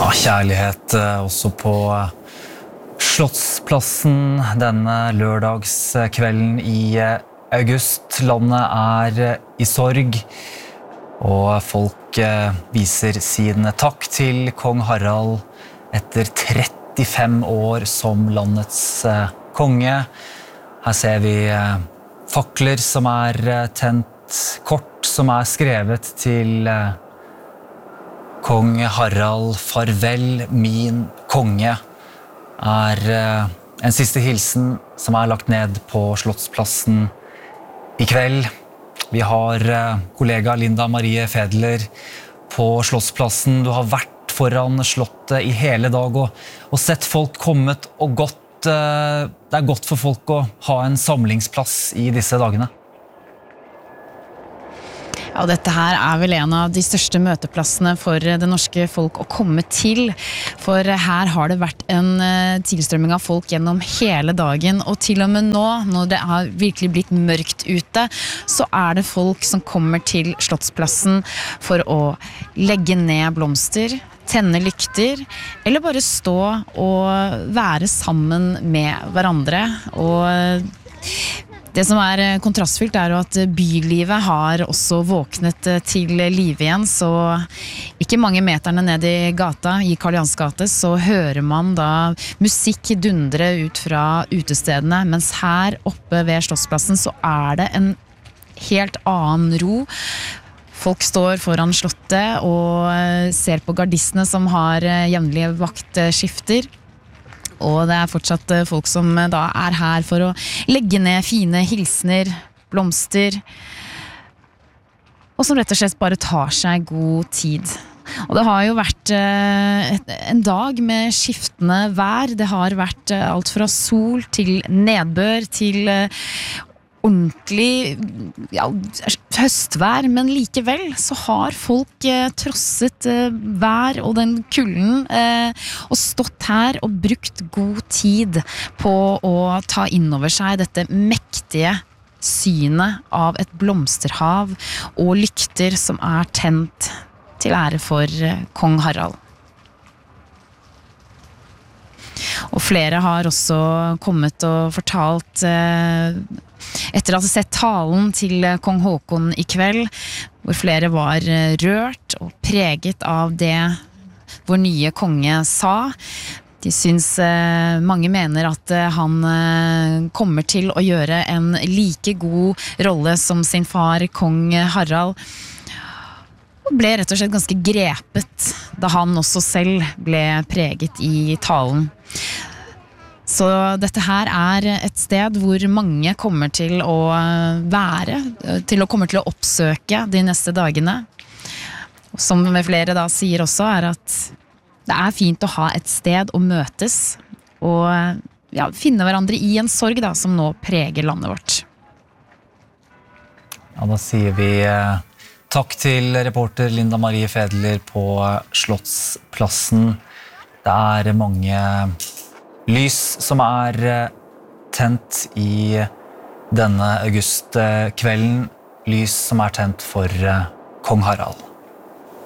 Kjærlighet også på Slottsplassen denne lørdagskvelden i august. Landet i sorg, og folk viser sin takk til kong Harald etter 35 år som landets konge. Her ser vi fakler som tent, kort som skrevet til Kong Harald, farvel min konge, en siste hilsen som lagt ned på Slottsplassen i kveld. Vi har kollega Linda Marie Fedler på Slottsplassen. Du har vært foran slottet i hele dag og sett folk kommet og gått. Det godt for folk å ha en samlingsplass i disse dagene. Ja, dette her vel en av de største møteplassene for det norske folk å komme til, for her har det vært en tilstrømming av folk gjennom hele dagen, og til og med nå, når det har virkelig blitt mørkt ute, så det folk som kommer til Slottsplassen for å legge ned blomster, tenne lykter, eller bare stå og være sammen med hverandre. Og det som kontrastfylt jo at bylivet har også våknet til liv igjen, så ikke mange meterne ned i gata, i Karl Johans gate, så hører man da musikk dundre ut fra utestedene, mens her oppe ved Slottsplassen så det en helt annen ro. Folk står foran slottet og ser på gardistene som har jevnlige vaktskifter. Og det fortsatt folk som da her for å legge ned fine hilsener, blomster, og som rett og slett bare tar seg god tid. Og det har jo vært en dag med skiftende vær. Det har vært alt fra sol til nedbør til ordentlig høstvær, men likevel så har folk trosset vær og den kulden og stått her og brukt god tid på å ta inn over seg dette mektige synet av et blomsterhav og lykter som tent til ære for kong Harald. Og flere har også kommet og fortalt etter å ha sett talen til kong Håkon i kveld, hvor flere var rørt og preget av det vår nye konge sa. De synes mange mener at han kommer til å gjøre en like god rolle som sin far, kong Harald, og ble rett og slett ganske grepet da han også selv ble preget i talen. Så dette her et sted hvor mange kommer til å være, kommer til å oppsøke de neste dagene. Og som flere da sier også at det fint å ha et sted å møtes og finne hverandre i en sorg da, som nå preger landet vårt. Ja, da sier vi takk til reporter Linda Marie Fedler på Slottsplassen. Det mange lys som tent i denne augustkvelden, lys som tent for kong Harald.